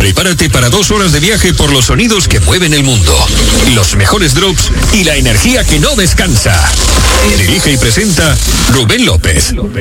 Prepárate para 2 horas de viaje por los sonidos que mueven el mundo, los mejores drops y la energía que no descansa. Dirige y presenta Rubén López.